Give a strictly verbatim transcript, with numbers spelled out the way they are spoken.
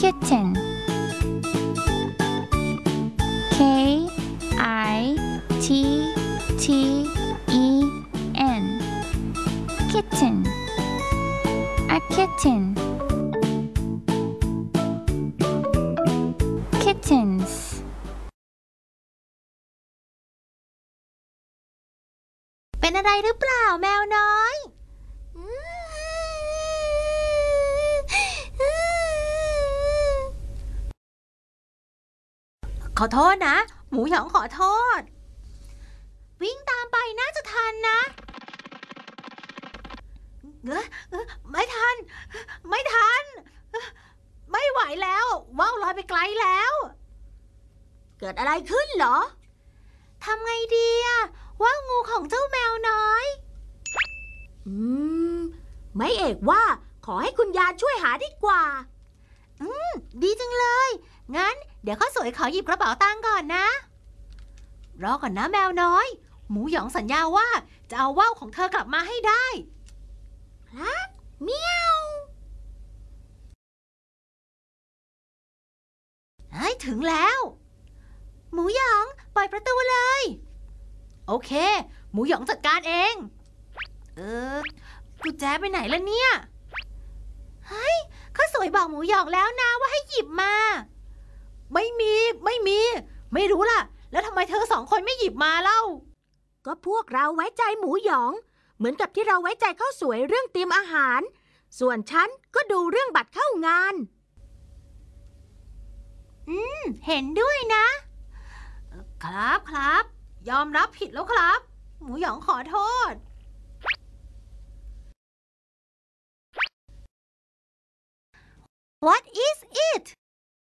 kitten K I T T E N kitten a kitten kittens เป็นอะไรหรือเปล่าแมวน้อยขอโทษนะหมูหยองขอโทษวิ่งตามไปน่าจะทันนะเอ้อเอ้อไม่ทันไม่ทันไม่ไหวแล้วว่าวลอยไปไกลแล้วเกิดอะไรขึ้นเหรอทำไงดีอะว่าวงูของเจ้าแมวน้อยอืมไม่เอกว่าขอให้คุณยายช่วยหาดีกว่าอืมดีจังเลยงั้นเดี๋ยวข้าวสวยขอหยิบกระเป๋าตังค์ก่อนนะรอก่อนนะแมวน้อยหมูหยองสัญญาว่าจะเอาว่าวของเธอกลับมาให้ได้ครับเมียวเฮ้ยถึงแล้วหมูหยองปล่อยประตูเลยโอเคหมูหยองจัดการเองเออกุญแจไปไหนล่ะเนี่ยเฮ้ยข้าวสวยบอกหมูหยองแล้วนะว่าให้หยิบมาไม่มีไม่มีไม่รู้ล่ะแล้วทำไมเธอสองคนไม่หยิบมาเล่าก็พวกเราไว้ใจหมูหยองเหมือนกับที่เราไว้ใจข้าวสวยเรื่องเตรียมอาหารส่วนฉันก็ดูเรื่องบัตรเข้างานอืมเห็นด้วยนะครับครับยอมรับผิดแล้วครับหมูหยองขอโทษ What is it